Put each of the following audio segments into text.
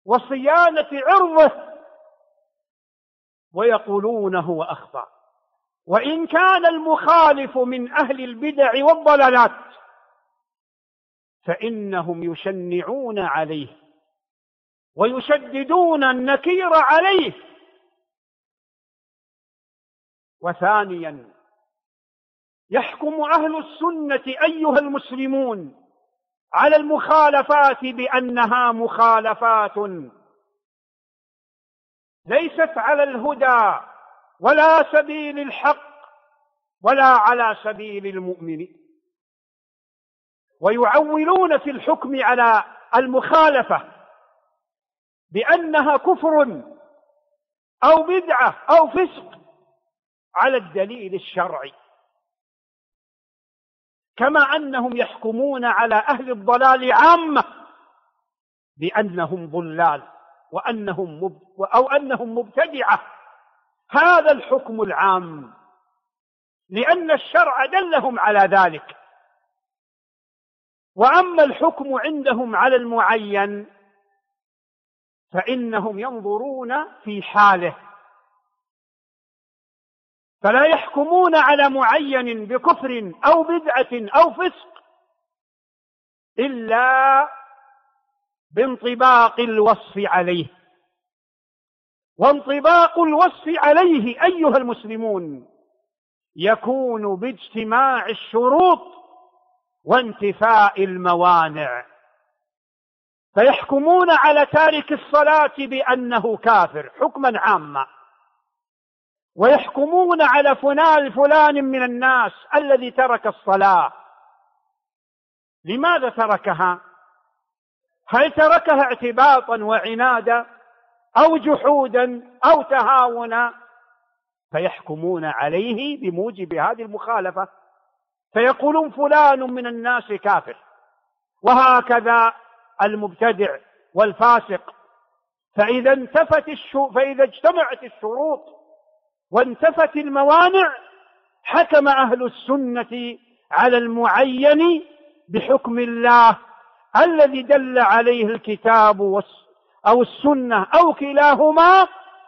وصيانة عرضه، ويقولون هو أخطأ. وإن كان المخالف من أهل البدع والضلالات فإنهم يشنعون عليه ويشددون النكير عليه. وثانيا، يحكم أهل السنة أيها المسلمون على المخالفات بأنها مخالفات ليست على الهدى ولا سبيل الحق ولا على سبيل المؤمن، ويعولون في الحكم على المخالفة بأنها كفر أو بدعة أو فسق على الدليل الشرعي، كما أنهم يحكمون على أهل الضلال عامة بأنهم ضلال أنهم مبتدعة. هذا الحكم العام لأن الشرع دلهم على ذلك. وأما الحكم عندهم على المعين فإنهم ينظرون في حاله، فلا يحكمون على معين بكفر أو بدعة أو فسق إلا بانطباق الوصف عليه. وانطباق الوصف عليه أيها المسلمون يكون باجتماع الشروط وانتفاء الموانع، فيحكمون على تارك الصلاة بأنه كافر حكما عاما، ويحكمون على فلان من الناس الذي ترك الصلاة. لماذا تركها؟ هل تركها اعتباطا وعنادا أو جحودا أو تهاونا؟ فيحكمون عليه بموجب هذه المخالفة، فيقولون فلان من الناس كافر، وهكذا المبتدع والفاسق. فإذا اجتمعت الشروط وانتفت الموانع حكم أهل السنة على المعين بحكم الله الذي دل عليه الكتاب أو السنة أو كلاهما،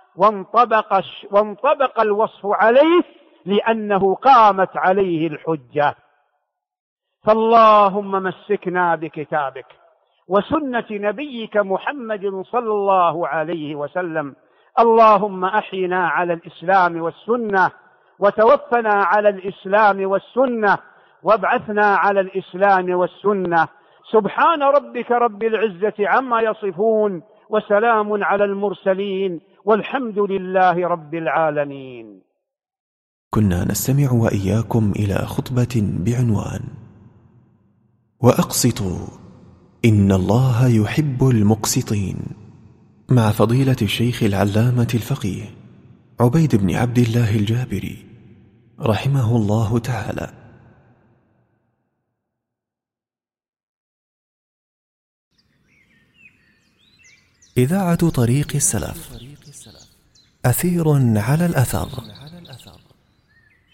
وانطبق الوصف عليه لأنه قامت عليه الحجة. فاللهم مسكنا بكتابك وسنة نبيك محمد صلى الله عليه وسلم. اللهم أحينا على الإسلام والسنة، وتوفنا على الإسلام والسنة، وابعثنا على الإسلام والسنة. سبحان ربك رب العزة عما يصفون، وسلام على المرسلين، والحمد لله رب العالمين. كنا نستمع وإياكم إلى خطبة بعنوان: وأقسطوا إن الله يحب المقسطين، مع فضيلة الشيخ العلامة الفقيه عبيد بن عبد الله الجابري رحمه الله تعالى. إذاعة طريق السلف، أثير على الأثر.